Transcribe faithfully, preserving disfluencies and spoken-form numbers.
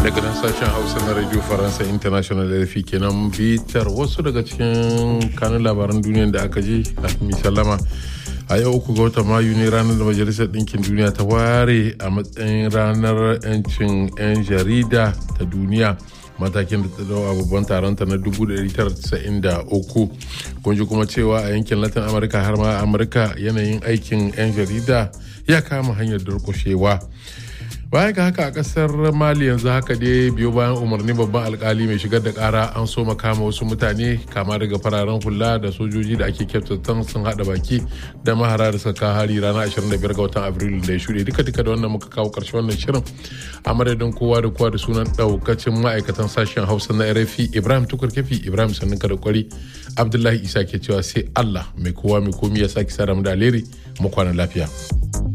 daga nan sashen hausa na radio faransa international R F I kenan bitar wasu daga cikin kanun labaran duniya da aka ji a misalama a yau uku ga watan mayu ne ranar da majalisar ɗinkin duniya ta ware a matsayin ranar 'yancin 'yan jarida ta duniya, matakin da ta dau a babban taronta na dubu ɗari tara casa'in da uku. kun ji kuma cewa a yankin latin amurka har ma amurka yanayin aikin 'yan jarida ya kama hanyar durƙushewa. Bayan ga haka a kasar Mali yanzu haka dai biyo bayan umarni babban alkali mai shigar da kara an so makama wasu mutane kama daga fararen hula da sojoji da ake kyautatan sun hada baki da mahara da suka hari ranar ashirin da biyar ga watan Afrilu da ya shuɗe. Duka duka da wannan muka kawo ƙarshen wannan shirin a madadin kowa da kowa da sunan ɗaukacin ma'aikatan sashen Hausa na R F I. Ibrahim Tukur Kefi, Ibrahim Sannin da kwari, Abdullahi Isa ke cewa sai Allah mai kowa mai komi ya sake sa da mu da alheri mu kwana lafiya.